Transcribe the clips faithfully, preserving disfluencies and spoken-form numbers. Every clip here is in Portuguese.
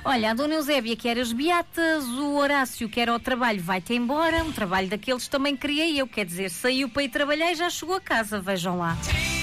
Olha, a Dona Eusébia quer as beatas, o Horácio quer ao trabalho, vai-te embora. Um trabalho daqueles também queria eu, quer dizer, saiu para ir trabalhar e já chegou a casa, vejam lá.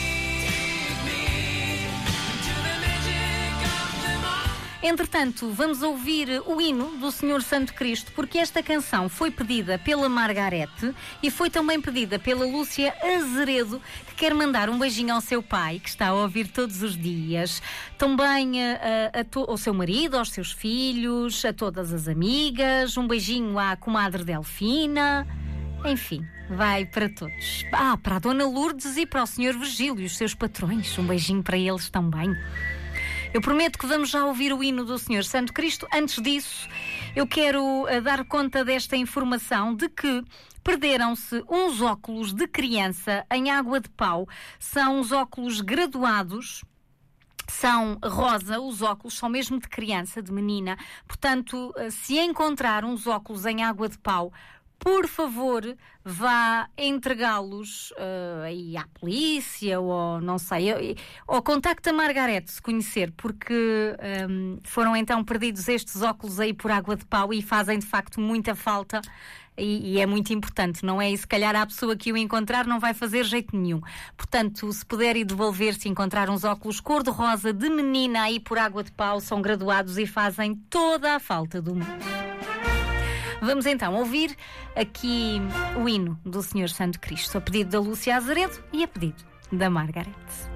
Entretanto, vamos ouvir o hino do Senhor Santo Cristo, porque esta canção foi pedida pela Margarete e foi também pedida pela Lúcia Azeredo, que quer mandar um beijinho ao seu pai, que está a ouvir todos os dias, também a, a to- ao seu marido, aos seus filhos, a todas as amigas, um beijinho à comadre Delfina, enfim, vai para todos. Ah, para a Dona Lourdes e para o Senhor Virgílio, os seus patrões, um beijinho para eles também. Eu prometo que vamos já ouvir o hino do Senhor Santo Cristo. Antes disso, eu quero uh, dar conta desta informação de que perderam-se uns óculos de criança em Água de Pau. São os óculos graduados. São rosa, os óculos são mesmo de criança, de menina. Portanto, uh, se encontrar uns óculos em Água de Pau, por favor, vá entregá-los uh, aí à polícia ou não sei, ou contacte a Margarete se conhecer, porque um, foram então perdidos estes óculos aí por Água de Pau e fazem de facto muita falta e, e é muito importante, não é? E se calhar a pessoa que o encontrar não vai fazer jeito nenhum. Portanto, se puder ir devolver, se encontrar uns óculos cor-de-rosa de menina aí por Água de Pau, são graduados e fazem toda a falta do mundo. Vamos então ouvir aqui o hino do Senhor Santo Cristo, a pedido da Lúcia Azeredo e a pedido da Margarete.